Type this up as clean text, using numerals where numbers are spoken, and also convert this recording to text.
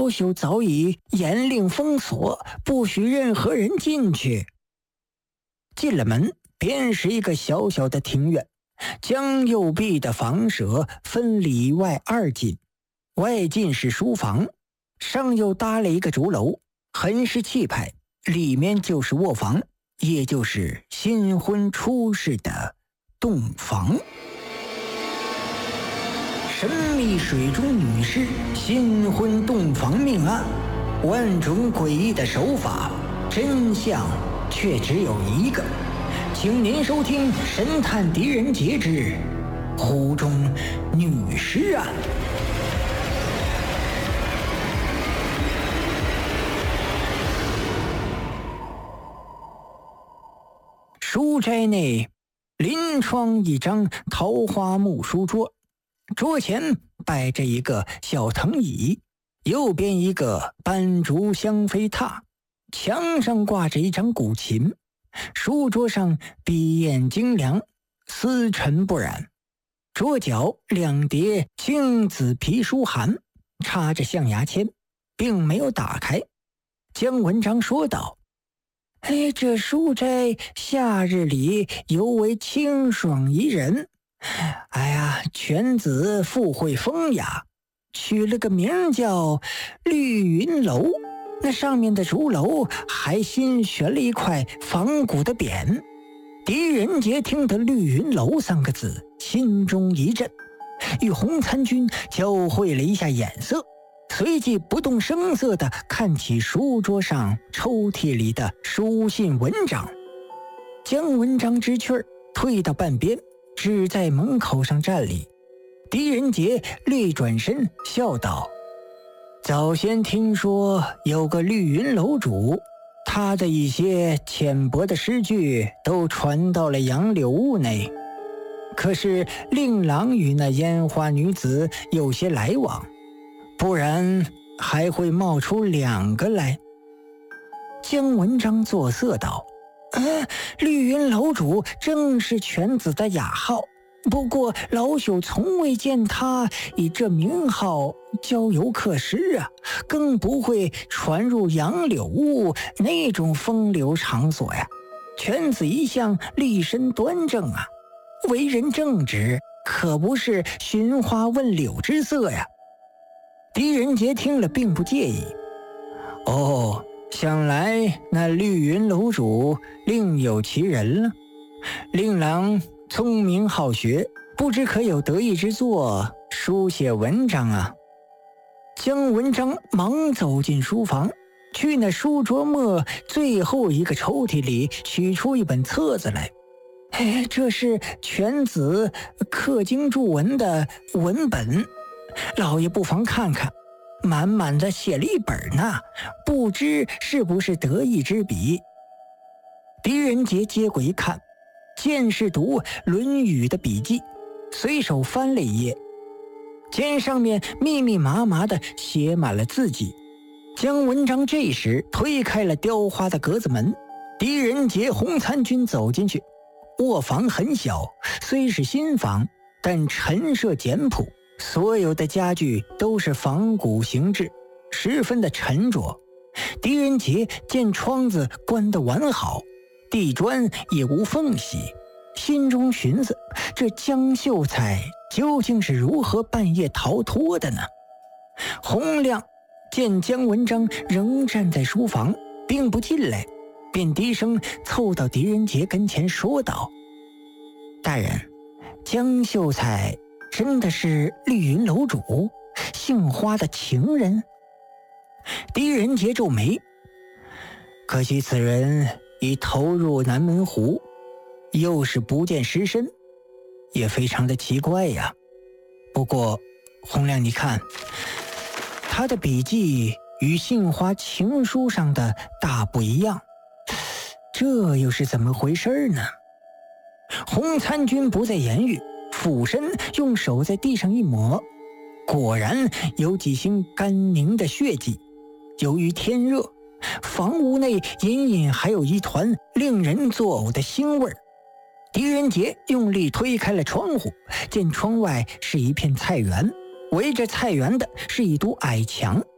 老朽早已严令封锁，不许任何人进去。进了门，便是一个小小的庭院，将右壁的房舍分里外2进，外进是书房，上又搭了一个竹楼，很是气派。里面就是卧房，也就是新婚出世的洞房。神秘水中女尸新婚洞房命案，万种诡异的手法，真相却只有一个。请您收听《神探狄仁杰之湖中女尸案》。书斋内临窗一张桃花木书桌，桌前摆着一个小藤椅，右边一个斑竹香妃榻，墙上挂着一张古琴，书桌上笔砚精良，丝尘不染。桌角2叠青紫皮书函，插着象牙签，并没有打开。姜文章说道：这书斋夏日里尤为清爽宜人。犬子富贵风雅，取了个名叫绿云楼，那上面的竹楼还新悬了一块仿古的匾。狄仁杰听得绿云楼3个字，心中一震，与洪参军交汇了一下眼色，随即不动声色地看起书桌上抽屉里的书信文章。姜文章知趣儿，退到半边，只在门口上站立。狄仁杰略转身笑道：早先听说有个绿云楼主，他的一些浅薄的诗句都传到了杨柳屋内，可是令郎与那烟花女子有些来往，不然还会冒出2个来。姜文章作色道：绿云楼主正是犬子的雅号，不过老朽从未见他以这名号交游客诗啊，更不会传入杨柳屋那种风流场所呀。犬子一向立身端正啊，为人正直，可不是寻花问柳之色呀。狄仁杰听了并不介意。想来那绿云楼主另有其人了。令郎聪明好学，不知可有得意之作，书写文章啊。姜文章忙走进书房，去那书桌末最后一个抽屉里取出一本册子来。这是犬子刻经注文的文本，老爷不妨看看，满满的写了一本呢，不知是不是得意之笔。狄仁杰接过一看，见是读《论语》的笔记，随手翻了一页，见上面密密麻麻的写满了字迹。姜文章这时推开了雕花的格子门，狄仁杰、洪参军走进去。卧房很小，虽是新房，但陈设简朴，所有的家具都是仿古形制，十分的沉着。狄仁杰见窗子关得完好，地砖也无缝隙，心中寻思，这江秀才究竟是如何半夜逃脱的呢？洪亮见姜文章仍站在书房，并不进来，便低声凑到狄仁杰跟前说道：大人，江秀才真的是绿云楼主姓花的情人？狄仁杰皱眉，可惜此人已投入南门湖，又是不见尸身，也非常的奇怪呀。不过洪亮，你看他的笔记与杏花情书上的大不一样，这又是怎么回事呢？洪参军不再言语，俯身用手在地上一抹，果然有几星干凝的血迹。由于天热，房屋内隐隐还有一团令人作呕的腥味。狄仁杰用力推开了窗户，见窗外是一片菜园，围着菜园的是一堵矮墙，